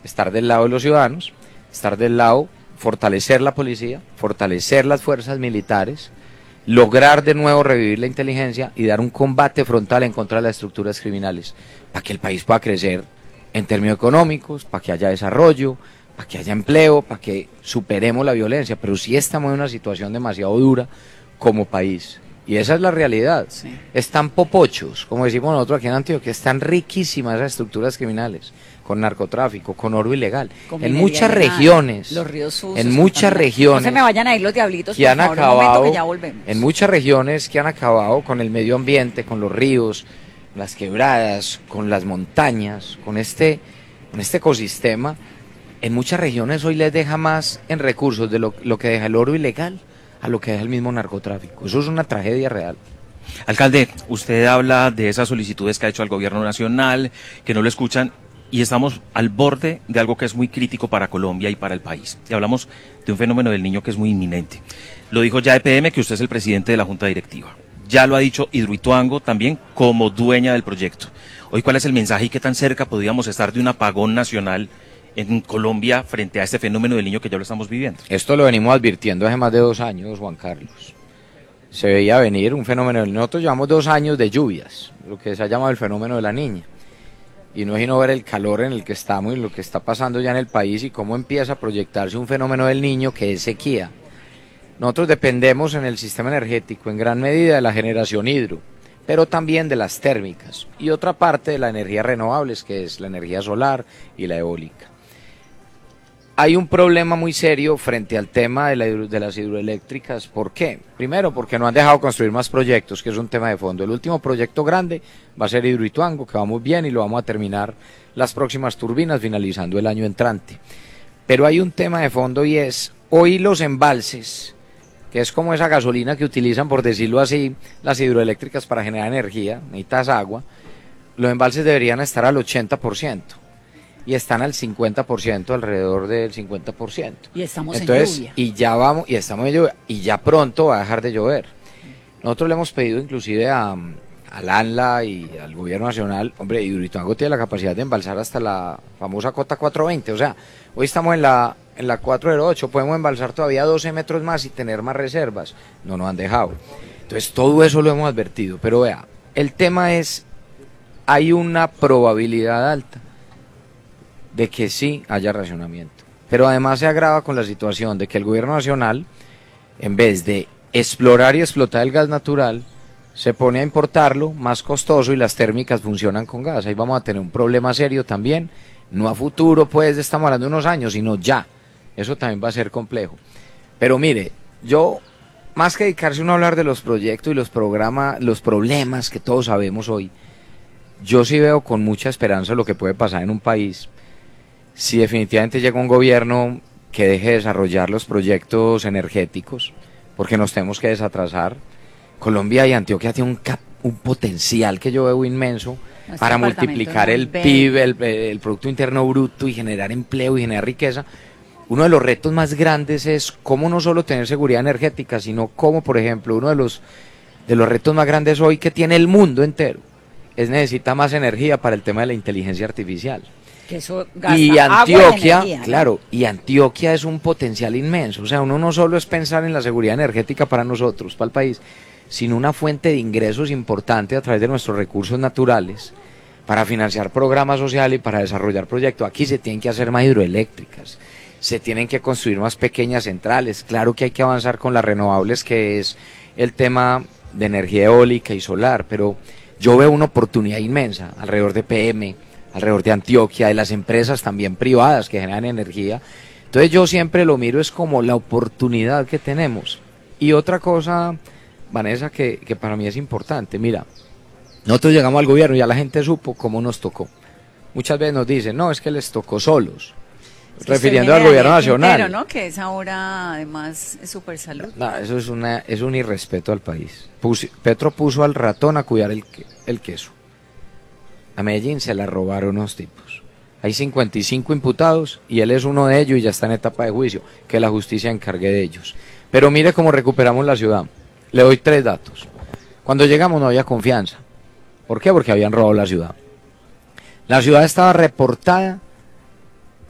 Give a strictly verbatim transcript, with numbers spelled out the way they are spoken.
estar del lado de los ciudadanos, estar del lado, fortalecer la policía, fortalecer las fuerzas militares, lograr de nuevo revivir la inteligencia y dar un combate frontal en contra de las estructuras criminales, para que el país pueda crecer en términos económicos, para que haya desarrollo, para que haya empleo, para que superemos la violencia. Pero sí estamos en una situación demasiado dura como país. Y esa es la realidad. Sí. Están popochos, como decimos nosotros aquí en Antioquia, están riquísimas esas estructuras criminales, con narcotráfico, con oro ilegal. Con en muchas ilegal, regiones, los ríos sucios, en muchas regiones, no se me vayan a ir los diablitos, que por han favor, acabado, un momento que ya volvemos. En muchas regiones que han acabado con el medio ambiente, con los ríos, las quebradas, con las montañas, con este, con este ecosistema. En muchas regiones hoy les deja más en recursos de lo, lo que deja el oro ilegal a lo que deja el mismo narcotráfico. Eso es una tragedia real. Alcalde, usted habla de esas solicitudes que ha hecho al gobierno nacional, que no lo escuchan, y estamos al borde de algo que es muy crítico para Colombia y para el país. Y hablamos de un fenómeno del niño que es muy inminente. Lo dijo ya E P M, que usted es el presidente de la Junta Directiva. Ya lo ha dicho Hidroituango también como dueña del proyecto. Hoy, ¿cuál es el mensaje y qué tan cerca podríamos estar de un apagón nacional en Colombia frente a este fenómeno del niño que ya lo estamos viviendo? Esto lo venimos advirtiendo hace más de dos años, Juan Carlos. Se veía venir un fenómeno. Nosotros llevamos dos años de lluvias, lo que se ha llamado el fenómeno de la niña. Y no es sino ver el calor en el que estamos y lo que está pasando ya en el país y cómo empieza a proyectarse un fenómeno del niño que es sequía. Nosotros dependemos en el sistema energético en gran medida de la generación hidro, pero también de las térmicas y otra parte de las energías renovables, que es la energía solar y la eólica. Hay un problema muy serio frente al tema de, la, de las hidroeléctricas. ¿Por qué? Primero, porque no han dejado construir más proyectos, que es un tema de fondo. El último proyecto grande va a ser Hidroituango, que va muy bien y lo vamos a terminar las próximas turbinas finalizando el año entrante. Pero hay un tema de fondo y es, hoy los embalses, que es como esa gasolina que utilizan, por decirlo así, las hidroeléctricas para generar energía, necesitas agua, los embalses deberían estar al ochenta por ciento. Y están al cincuenta por ciento, alrededor del cincuenta por ciento. Y estamos Entonces, en lluvia. Y ya vamos, y estamos en lluvia, y ya pronto va a dejar de llover. Nosotros le hemos pedido inclusive a, al ANLA y al gobierno nacional, hombre, Hidroituango tiene la capacidad de embalsar hasta la famosa cota cuatrocientos veinte, o sea, hoy estamos en la, en la cuatrocientos ocho, podemos embalsar todavía doce metros más y tener más reservas. No nos han dejado. Entonces, todo eso lo hemos advertido, pero vea, el tema es, hay una probabilidad alta de que sí haya racionamiento. Pero además se agrava con la situación de que el gobierno nacional, en vez de explorar y explotar el gas natural, se pone a importarlo, más costoso, y las térmicas funcionan con gas. Ahí vamos a tener un problema serio también, no a futuro, pues estamos hablando de unos años, sino ya. Eso también va a ser complejo. Pero mire, yo, más que dedicarse uno a hablar de los proyectos y los programas, los problemas que todos sabemos hoy, yo sí veo con mucha esperanza lo que puede pasar en un país si definitivamente llega un gobierno que deje de desarrollar los proyectos energéticos, porque nos tenemos que desatrasar. Colombia y Antioquia tienen un, cap, un potencial que yo veo inmenso Nuestro para multiplicar el P I B, el, el Producto Interno Bruto, y generar empleo y generar riqueza. Uno de los retos más grandes es cómo no solo tener seguridad energética, sino cómo, por ejemplo, uno de los, de los retos más grandes hoy que tiene el mundo entero es necesita más energía para el tema de la inteligencia artificial. Que eso gasta y Antioquia, agua y energía, claro, ¿no? Y Antioquia es un potencial inmenso. O sea, uno no solo es pensar en la seguridad energética para nosotros, para el país, sino una fuente de ingresos importante a través de nuestros recursos naturales para financiar programas sociales y para desarrollar proyectos. Aquí se tienen que hacer más hidroeléctricas, se tienen que construir más pequeñas centrales. Claro que hay que avanzar con las renovables, que es el tema de energía eólica y solar, pero yo veo una oportunidad inmensa alrededor de P M, alrededor de Antioquia, de las empresas también privadas que generan energía. Entonces yo siempre lo miro es como la oportunidad que tenemos. Y otra cosa, Vanessa, que, que para mí es importante, mira, nosotros llegamos al gobierno y ya la gente supo cómo nos tocó. Muchas veces nos dicen, no, es que les tocó solos, sí, refiriendo al gobierno nacional. Pero no, que es ahora además es super salud. No, eso es, una, es un irrespeto al país. Pus, Petro puso al ratón a cuidar el, el queso. A Medellín se la robaron unos tipos. Hay cincuenta y cinco imputados y él es uno de ellos y ya está en etapa de juicio, que la justicia encargue de ellos. Pero mire cómo recuperamos la ciudad. Le doy tres datos. Cuando llegamos no había confianza. ¿Por qué? Porque habían robado la ciudad. La ciudad estaba reportada